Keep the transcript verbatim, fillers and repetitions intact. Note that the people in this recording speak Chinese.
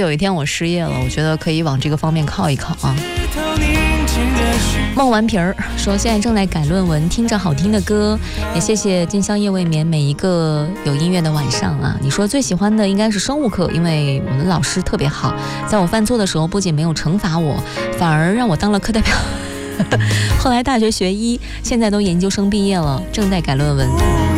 有一天我失业了，我觉得可以往这个方面靠一靠啊。梦顽皮儿说现在正在改论文，听着好听的歌，也谢谢今宵夜未眠每一个有音乐的晚上啊。你说最喜欢的应该是生物课，因为我们老师特别好，在我犯错的时候不仅没有惩罚我，反而让我当了课代表。后来大学学医，现在都研究生毕业了，正在改论文。